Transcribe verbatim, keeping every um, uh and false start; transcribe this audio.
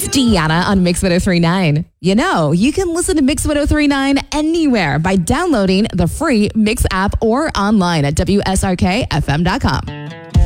Gianna on Mix one oh three point nine. You know, you can listen to Mix one oh three point nine anywhere by downloading the free Mix app or online at W S R K F M dot com.